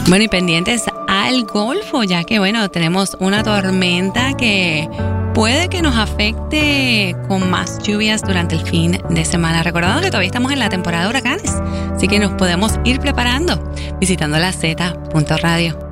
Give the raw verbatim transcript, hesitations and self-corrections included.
Bueno, y pendientes al Golfo, ya que, bueno, tenemos una tormenta que puede que nos afecte con más lluvias durante el fin de semana. Recordando que todavía estamos en la temporada de huracanes, así que nos podemos ir preparando visitando la Z punto radio.